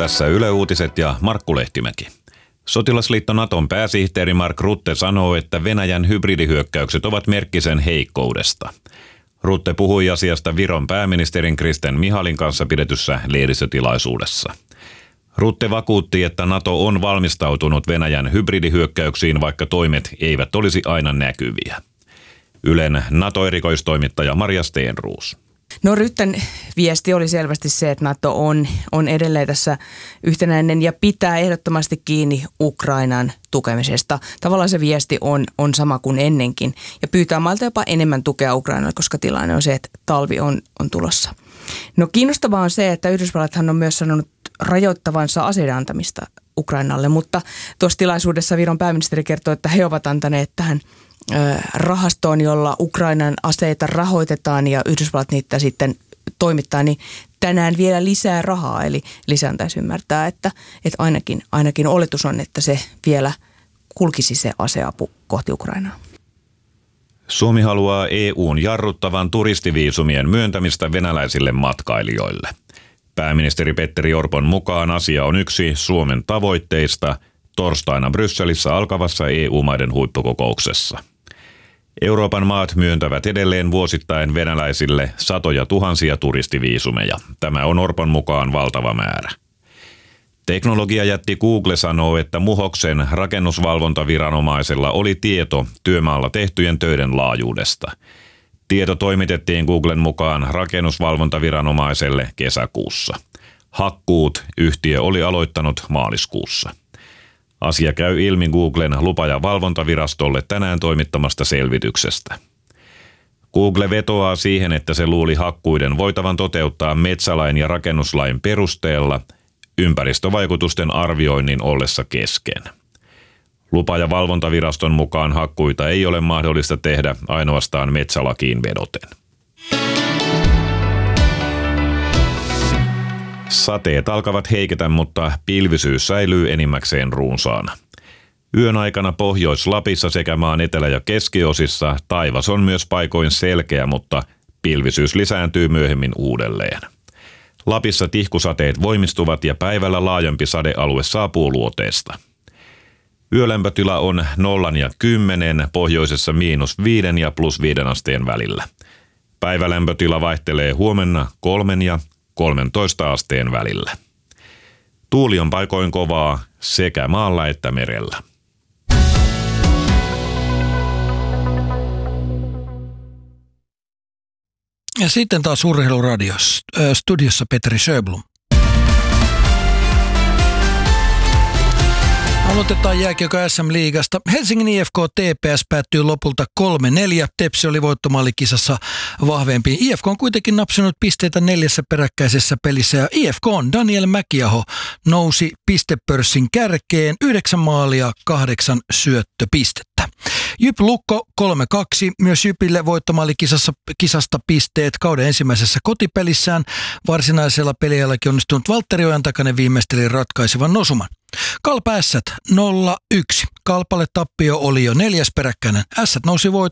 Tässä Yle Uutiset ja Markku Lehtimäki. Sotilasliitto Naton pääsihteeri Mark Rutte sanoo, että Venäjän hybridihyökkäykset ovat merkki sen heikkoudesta. Rutte puhui asiasta Viron pääministerin Kristen Michalin kanssa pidetyssä lehdistötilaisuudessa. Rutte vakuutti, että NATO on valmistautunut Venäjän hybridihyökkäyksiin, vaikka toimet eivät olisi aina näkyviä. Ylen NATO-erikoistoimittaja Maria Stenroos. No Rutten viesti oli selvästi se, että NATO on edelleen tässä yhtenäinen ja pitää ehdottomasti kiinni Ukrainan tukemisesta. Tavallaan se viesti on sama kuin ennenkin ja pyytää mailta jopa enemmän tukea Ukrainalle, koska tilanne on se, että talvi on tulossa. No kiinnostavaa on se, että Yhdysvallathan on myös sanonut rajoittavansa aseiden antamista Ukrainalle, mutta tuossa tilaisuudessa Viron pääministeri kertoi, että he ovat antaneet tähän rahastoon, jolla Ukrainan aseita rahoitetaan ja Yhdysvallat niitä sitten toimittaa, niin tänään vielä lisää rahaa. Eli lisää taisi ymmärtää, että ainakin oletus on, että se vielä kulkisi se aseapu kohti Ukrainaa. Suomi haluaa EU:n jarruttavan turistiviisumien myöntämistä venäläisille matkailijoille. Pääministeri Petteri Orpon mukaan asia on yksi Suomen tavoitteista torstaina Brysselissä alkavassa EU-maiden huippukokouksessa. Euroopan maat myöntävät edelleen vuosittain venäläisille satoja tuhansia turistiviisumeja. Tämä on Orpon mukaan valtava määrä. Teknologiajätti Google sanoo, että Muhoksen rakennusvalvontaviranomaisella oli tieto työmaalla tehtyjen töiden laajuudesta. Tieto toimitettiin Googlen mukaan rakennusvalvontaviranomaiselle kesäkuussa. Hakkuut yhtiö oli aloittanut maaliskuussa. Asia käy ilmi Googlen lupa- ja valvontavirastolle tänään toimittamasta selvityksestä. Google vetoaa siihen, että se luuli hakkuiden voitavan toteuttaa metsälain ja rakennuslain perusteella ympäristövaikutusten arvioinnin ollessa kesken. Lupa- ja valvontaviraston mukaan hakkuita ei ole mahdollista tehdä ainoastaan metsälakiin vedoten. Sateet alkavat heiketä, mutta pilvisyys säilyy enimmäkseen runsaana. Yön aikana Pohjois-Lapissa sekä maan etelä- ja keskiosissa taivas on myös paikoin selkeä, mutta pilvisyys lisääntyy myöhemmin uudelleen. Lapissa tihkusateet voimistuvat ja päivällä laajempi sadealue saapuu luoteesta. Yölämpötila on 0 ja 10, pohjoisessa -5 ja +5 asteen välillä. Päivälämpötila vaihtelee huomenna 3 ja 13 asteen välillä. Tuuli on paikoin kovaa sekä maalla että merellä. Ja sitten taas Urheiluradio. Studiossa Petri Sjöblom. Aloitetaan jääkiekko SM-liigasta. Helsingin IFK TPS päättyy lopulta 3-4. Tepsi oli voittomaalikisassa vahvempi. IFK on kuitenkin napsinut pisteitä 4 peräkkäisessä pelissä ja IFK:n Daniel Mäkiaho nousi pistepörssin kärkeen 9 maalia 8 syöttöpistettä. Jyp Lukko 3-2. Myös Jypille voittomaalikisasta pisteet kauden ensimmäisessä kotipelissään. Varsinaisella peliajallakin onnistunut Valtteri Ojantakainen viimeisteli ratkaisevan osuman. Kalpa Ässät 0-1. Kalpalle tappio oli jo 4. peräkkäinen. Ässät nousi